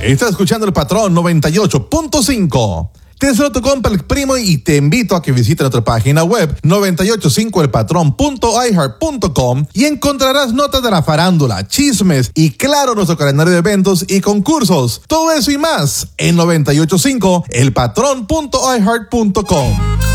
Estás escuchando El Patrón 98.5. Te deseo tu compa El Primo y te invito a que visites nuestra página web 985elpatrón.iheart.com y encontrarás notas de la farándula, chismes y claro nuestro calendario de eventos y concursos. Todo eso y más en 985elpatrón.iheart.com.